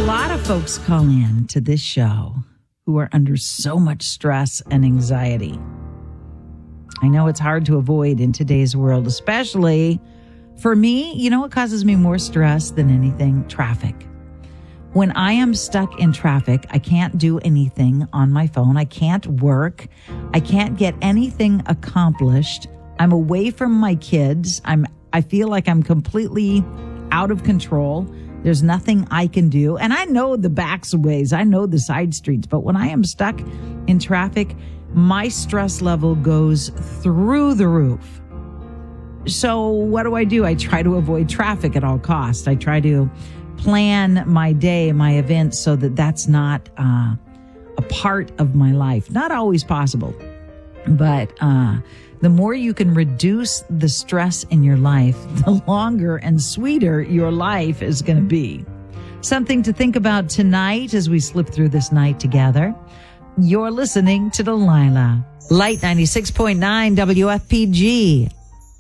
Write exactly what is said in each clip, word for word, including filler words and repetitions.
lot of folks call in to this show who are under so much stress and anxiety. I know it's hard to avoid in today's world, especially for me. You know what causes me more stress than anything? Traffic. When I am stuck in traffic, I can't do anything on my phone. I can't work. I can't get anything accomplished. I'm away from my kids. I'm, I feel like I'm completely out of control. There's nothing I can do. And I know the backways. I know the side streets. But when I am stuck in traffic, my stress level goes through the roof. So what do I do? I try to avoid traffic at all costs. I try to plan my day, my events, so that that's not uh, a part of my life. Not always possible, but uh, the more you can reduce the stress in your life, the longer and sweeter your life is going to be. Something to think about tonight as we slip through this night together. You're listening to Delilah. Light ninety-six point nine W F P G.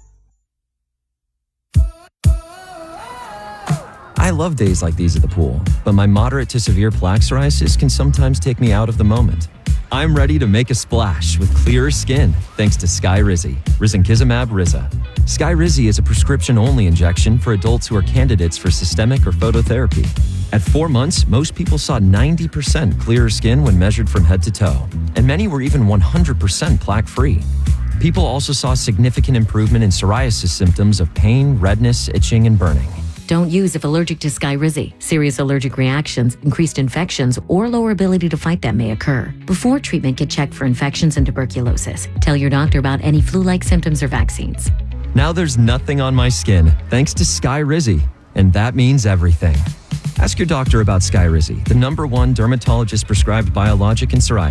I love days like these at the pool, but my moderate to severe plaque psoriasis can sometimes take me out of the moment. I'm ready to make a splash with clearer skin thanks to Skyrizi, risankizumab Riza. Skyrizi is a prescription-only injection for adults who are candidates for systemic or phototherapy. At four months, most people saw ninety percent clearer skin when measured from head to toe, and many were even one hundred percent plaque-free. People also saw significant improvement in psoriasis symptoms of pain, redness, itching, and burning. Don't use if allergic to Skyrizi. Serious allergic reactions, increased infections, or lower ability to fight them may occur. Before treatment, get checked for infections and tuberculosis. Tell your doctor about any flu-like symptoms or vaccines. Now there's nothing on my skin thanks to Skyrizi, and that means everything. Ask your doctor about Skyrizi, the number one dermatologist prescribed biologic in psoriasis.